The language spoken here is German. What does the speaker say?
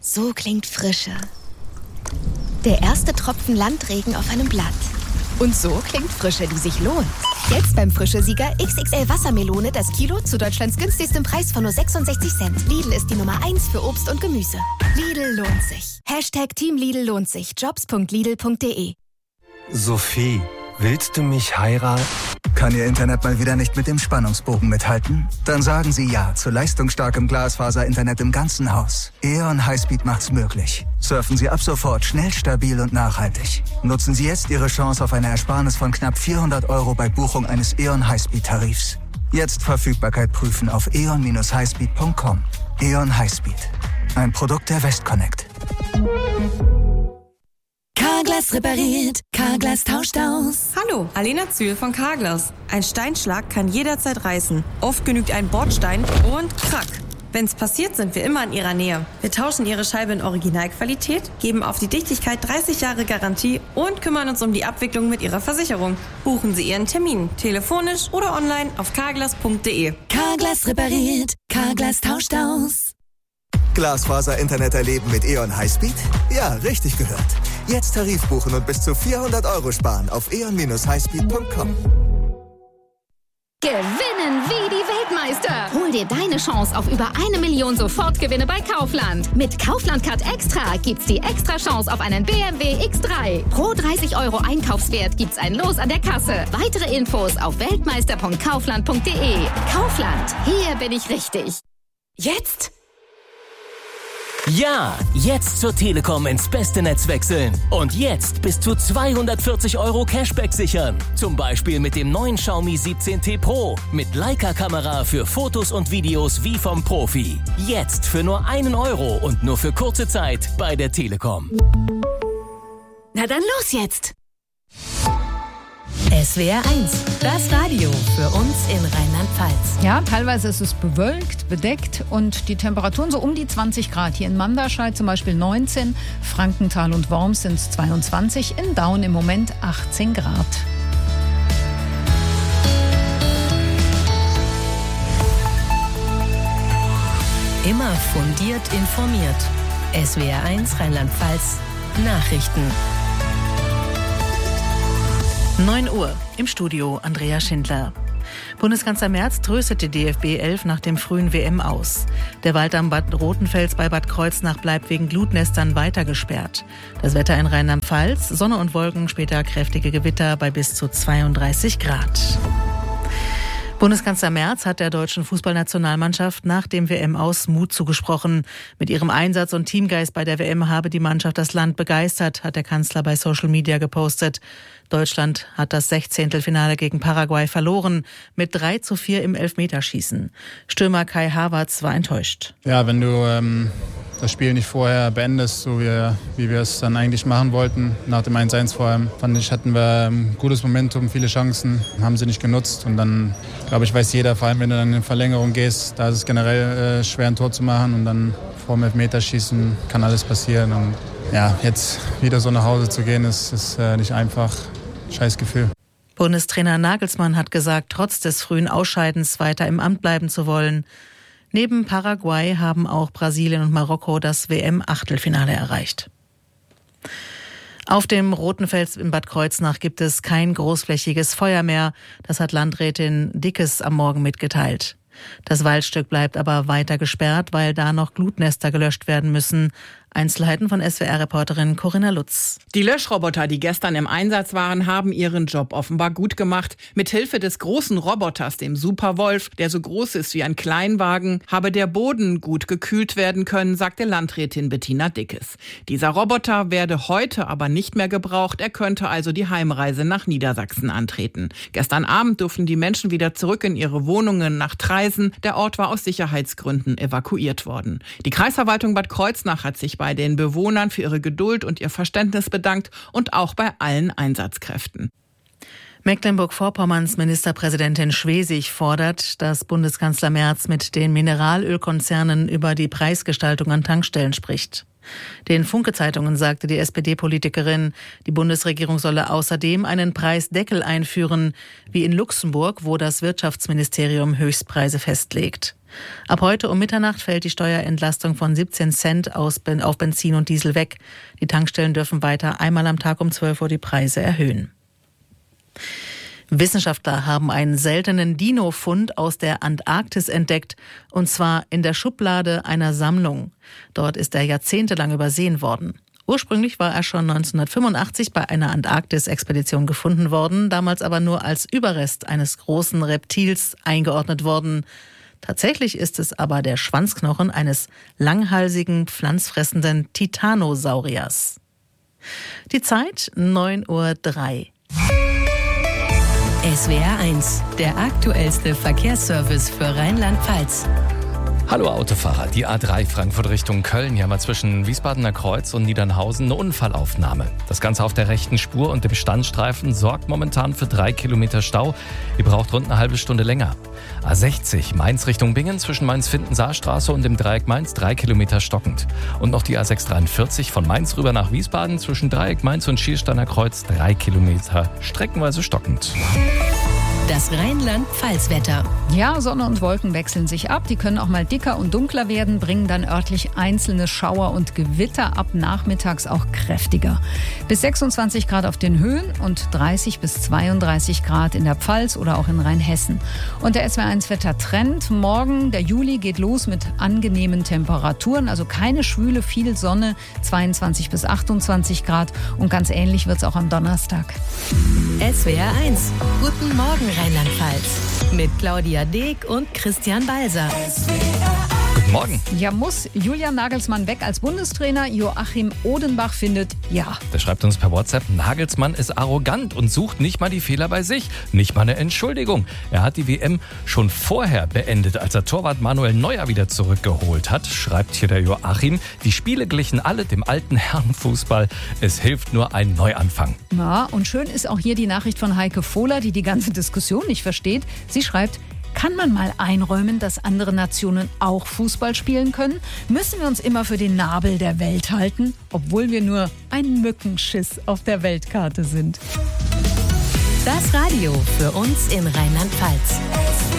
So klingt Frische. Der erste Tropfen Landregen auf einem Blatt. Und so klingt Frische, die sich lohnt. Jetzt beim Frische-Sieger XXL Wassermelone das Kilo zu Deutschlands günstigstem Preis von nur 66 Cent. Lidl ist die Nummer 1 für Obst und Gemüse. Lidl lohnt sich. Team Lidl lohnt sich. Jobs.lidl.de. Sophie, willst du mich heiraten? Kann Ihr Internet mal wieder nicht mit dem Spannungsbogen mithalten? Dann sagen Sie ja zu leistungsstarkem Glasfaser-Internet im ganzen Haus. E.ON Highspeed macht's möglich. Surfen Sie ab sofort schnell, stabil und nachhaltig. Nutzen Sie jetzt Ihre Chance auf eine Ersparnis von knapp 400 € bei Buchung eines E.ON Highspeed-Tarifs. Jetzt Verfügbarkeit prüfen auf eon-highspeed.com. E.ON Highspeed. Ein Produkt der Westconnect. Carglass repariert, Carglass tauscht aus. Hallo, Alena Zühl von Carglass. Ein Steinschlag kann jederzeit reißen. Oft genügt ein Bordstein und krack. Wenn's passiert, sind wir immer in Ihrer Nähe. Wir tauschen Ihre Scheibe in Originalqualität, geben auf die Dichtigkeit 30 Jahre Garantie und kümmern uns um die Abwicklung mit Ihrer Versicherung. Buchen Sie Ihren Termin, telefonisch oder online auf carglass.de. Carglass repariert, Carglass tauscht aus. Glasfaser-Internet erleben mit E.ON Highspeed? Ja, richtig gehört. Jetzt Tarif buchen und bis zu 400 € sparen auf eon-highspeed.com. Gewinnen wie die Weltmeister. Hol dir deine Chance auf über 1 Million Sofortgewinne bei Kaufland. Mit Kaufland Card Extra gibt's die extra Chance auf einen BMW X3. Pro 30 € Einkaufswert gibt's ein Los an der Kasse. Weitere Infos auf weltmeister.kaufland.de. Kaufland, hier bin ich richtig. Jetzt? Ja, jetzt zur Telekom ins beste Netz wechseln. Und jetzt bis zu 240 € Cashback sichern. Zum Beispiel mit dem neuen Xiaomi 17T Pro. Mit Leica-Kamera für Fotos und Videos wie vom Profi. Jetzt für nur 1 € und nur für kurze Zeit bei der Telekom. Na dann los jetzt! SWR 1, das Radio für uns in Rheinland-Pfalz. Ja, teilweise ist es bewölkt, bedeckt und die Temperaturen so um die 20 Grad. Hier in Manderscheid zum Beispiel 19, Frankenthal und Worms sind es 22, in Daun im Moment 18 Grad. Immer fundiert informiert. SWR 1 Rheinland-Pfalz Nachrichten. 9 Uhr, im Studio Andrea Schindler. Bundeskanzler Merz tröstet die DFB 11 nach dem frühen WM aus. Der Wald am Bad Rotenfels bei Bad Kreuznach bleibt wegen Glutnestern weiter gesperrt. Das Wetter in Rheinland-Pfalz, Sonne und Wolken, später kräftige Gewitter bei bis zu 32 Grad. Bundeskanzler Merz hat der deutschen Fußballnationalmannschaft nach dem WM-Aus Mut zugesprochen. Mit ihrem Einsatz und Teamgeist bei der WM habe die Mannschaft das Land begeistert, hat der Kanzler bei Social Media gepostet. Deutschland hat das 16. Gegen Paraguay verloren, mit 3:4 im Elfmeterschießen. Stürmer Kai Havertz war enttäuscht. Ja, wenn du das Spiel nicht vorher beendest, so wie wir es dann eigentlich machen wollten, nach dem 1:1 vor allem, fand ich, hatten wir ein gutes Momentum, viele Chancen, haben sie nicht genutzt. Und dann, glaube ich, weiß jeder, vor allem wenn du dann in Verlängerung gehst, da ist es generell schwer, ein Tor zu machen. Und dann vor dem Elfmeterschießen kann alles passieren. Und ja, jetzt wieder so nach Hause zu gehen, ist nicht einfach. Scheiß Gefühl. Bundestrainer Nagelsmann hat gesagt, trotz des frühen Ausscheidens weiter im Amt bleiben zu wollen. Neben Paraguay haben auch Brasilien und Marokko das WM-Achtelfinale erreicht. Auf dem Rotenfels in Bad Kreuznach gibt es kein großflächiges Feuer mehr. Das hat Landrätin Dickes am Morgen mitgeteilt. Das Waldstück bleibt aber weiter gesperrt, weil da noch Glutnester gelöscht werden müssen. Einzelheiten von SWR-Reporterin Corinna Lutz. Die Löschroboter, die gestern im Einsatz waren, haben ihren Job offenbar gut gemacht. Mithilfe des großen Roboters, dem Superwolf, der so groß ist wie ein Kleinwagen, habe der Boden gut gekühlt werden können, sagte Landrätin Bettina Dickes. Dieser Roboter werde heute aber nicht mehr gebraucht. Er könnte also die Heimreise nach Niedersachsen antreten. Gestern Abend durften die Menschen wieder zurück in ihre Wohnungen nach Traisen. Der Ort war aus Sicherheitsgründen evakuiert worden. Die Kreisverwaltung Bad Kreuznach hat sich bei den Bewohnern für ihre Geduld und ihr Verständnis bedankt und auch bei allen Einsatzkräften. Mecklenburg-Vorpommerns Ministerpräsidentin Schwesig fordert, dass Bundeskanzler Merz mit den Mineralölkonzernen über die Preisgestaltung an Tankstellen spricht. Den Funke-Zeitungen sagte die SPD-Politikerin, die Bundesregierung solle außerdem einen Preisdeckel einführen, wie in Luxemburg, wo das Wirtschaftsministerium Höchstpreise festlegt. Ab heute um Mitternacht fällt die Steuerentlastung von 17 Cent auf Benzin und Diesel weg. Die Tankstellen dürfen weiter einmal am Tag um 12 Uhr die Preise erhöhen. Wissenschaftler haben einen seltenen Dino-Fund aus der Antarktis entdeckt, und zwar in der Schublade einer Sammlung. Dort ist er jahrzehntelang übersehen worden. Ursprünglich war er schon 1985 bei einer Antarktis-Expedition gefunden worden, damals aber nur als Überrest eines großen Reptils eingeordnet worden. Tatsächlich ist es aber der Schwanzknochen eines langhalsigen, pflanzfressenden Titanosauriers. Die Zeit 9:03 Uhr. SWR 1, der aktuellste Verkehrsservice für Rheinland-Pfalz. Hallo Autofahrer, die A3 Frankfurt Richtung Köln. Hier haben wir zwischen Wiesbadener Kreuz und Niedernhausen eine Unfallaufnahme. Das Ganze auf der rechten Spur und dem Standstreifen sorgt momentan für 3 Kilometer Stau. Ihr braucht rund eine halbe Stunde länger. A60 Mainz Richtung Bingen zwischen Mainz-Findensaarstraße und dem Dreieck Mainz 3 Kilometer stockend. Und noch die A643 von Mainz rüber nach Wiesbaden zwischen Dreieck Mainz und Schiersteiner Kreuz 3 Kilometer streckenweise stockend. Das Rheinland-Pfalz-Wetter. Ja, Sonne und Wolken wechseln sich ab. Die können auch mal dicker und dunkler werden, bringen dann örtlich einzelne Schauer und Gewitter, ab nachmittags auch kräftiger. Bis 26 Grad auf den Höhen und 30 bis 32 Grad in der Pfalz oder auch in Rheinhessen. Und der SWR1-Wetter-Trend. Morgen, der Juli, geht los mit angenehmen Temperaturen. Also keine Schwüle, viel Sonne, 22 bis 28 Grad. Und ganz ähnlich wird es auch am Donnerstag. SWR 1. Guten Morgen, Rheinland-Pfalz. Mit Claudia Deek und Christian Balser. Guten Morgen. Ja, muss Julian Nagelsmann weg als Bundestrainer? Joachim Odenbach findet ja. Der schreibt uns per WhatsApp, Nagelsmann ist arrogant und sucht nicht mal die Fehler bei sich. Nicht mal eine Entschuldigung. Er hat die WM schon vorher beendet, als er Torwart Manuel Neuer wieder zurückgeholt hat, schreibt hier der Joachim. Die Spiele glichen alle dem alten Herrenfußball. Es hilft nur ein Neuanfang. Ja, und schön ist auch hier die Nachricht von Heike Fohler, die ganze Diskussion nicht versteht. Sie schreibt, kann man mal einräumen, dass andere Nationen auch Fußball spielen können? Müssen wir uns immer für den Nabel der Welt halten, obwohl wir nur ein Mückenschiss auf der Weltkarte sind? Das Radio für uns in Rheinland-Pfalz.